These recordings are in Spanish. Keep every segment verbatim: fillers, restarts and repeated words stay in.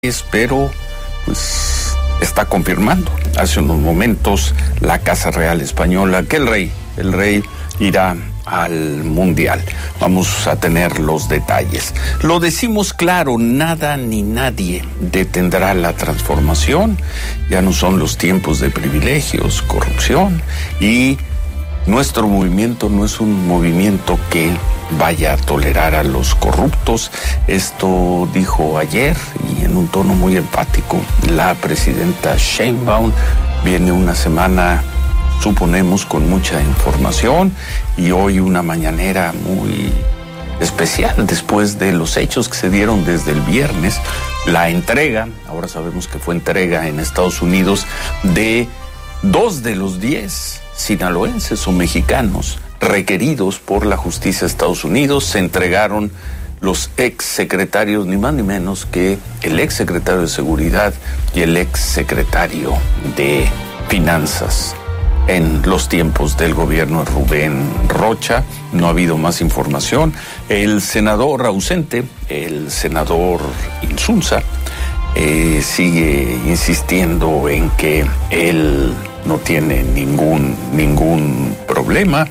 pero pues está confirmando hace unos momentos la Casa Real Española que el rey, el rey irá al Mundial. Vamos a tener los detalles. Lo decimos claro, nada ni nadie detendrá la transformación. Ya no son los tiempos de privilegios, corrupción, y nuestro movimiento no es un movimiento que vaya a tolerar a los corruptos. Esto dijo ayer y en un tono muy empático la presidenta Sheinbaum. Viene una semana, suponemos, con mucha información, y hoy una mañanera muy especial después de los hechos que se dieron desde el viernes. La entrega, ahora sabemos que fue entrega en Estados Unidos, de dos de los diez sinaloenses o mexicanos requeridos por la justicia de Estados Unidos. Se entregaron los ex secretarios, ni más ni menos que el ex secretario de Seguridad y el ex secretario de Finanzas en los tiempos del gobierno de Rubén Rocha. No ha habido más información. El senador ausente, el senador Insunza, eh, sigue insistiendo en que él no tiene ningún, ningún problema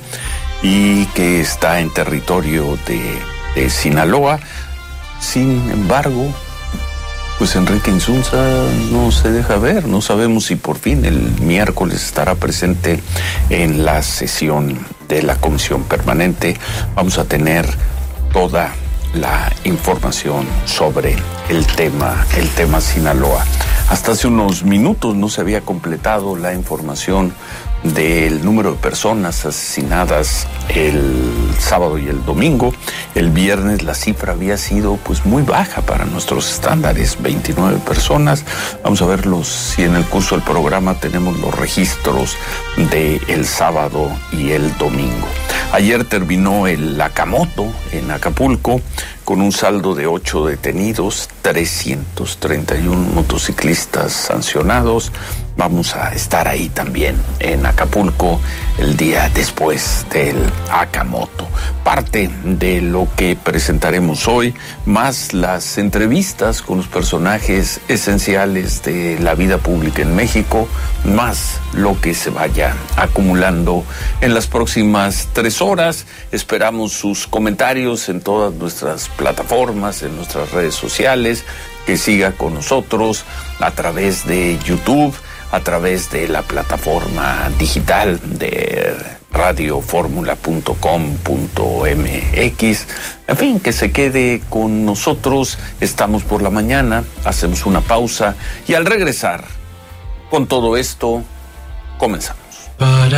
y que está en territorio de, de Sinaloa. Sin embargo, pues Enrique Insunza no se deja ver. No sabemos si por fin el miércoles estará presente en la sesión de la Comisión Permanente. Vamos a tener toda la información sobre el tema, el tema Sinaloa. Hasta hace unos minutos no se había completado la información del número de personas asesinadas el sábado y el domingo. El viernes la cifra había sido pues muy baja para nuestros estándares, veintinueve personas. Vamos a verlos si en el curso del programa tenemos los registros de el sábado y el domingo. Ayer terminó el Acamoto en Acapulco con un saldo de ocho detenidos, trescientos treinta y uno motociclistas sancionados. Vamos a estar ahí también en Acapulco el día después del Acamoto. Parte de lo que presentaremos hoy, más las entrevistas con los personajes esenciales de la vida pública en México, más lo que se vaya acumulando en las próximas tres horas. Esperamos sus comentarios en todas nuestras plataformas, en nuestras redes sociales, que siga con nosotros a través de YouTube, a través de la plataforma digital de radio fórmula punto com punto m x. En fin, que se quede con nosotros. Estamos por la mañana, hacemos una pausa y al regresar con todo esto, comenzamos. Para